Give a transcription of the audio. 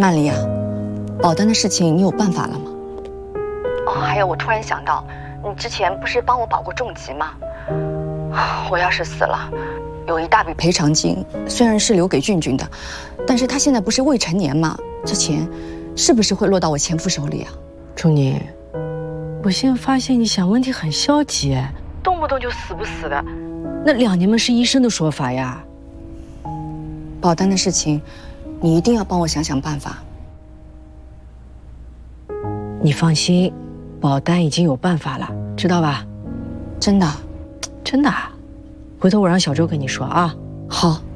曼丽啊，保单的事情你有办法了吗？ 哦，还有，我突然想到，你之前不是帮我保过重疾吗？我要是死了，有一大笔赔偿金，虽然是留给俊俊的，但是他现在不是未成年吗？这钱是不是会落到我前夫手里啊？ 钟宁，我现在发现你想问题很消极，动不动就死不死的。那2年嘛是医生的说法呀。 保单的事情，你一定要帮我想想办法。 你放心，保单已经有办法了，知道吧？ 真的， 真的啊。回头我让小周跟你说啊。 好。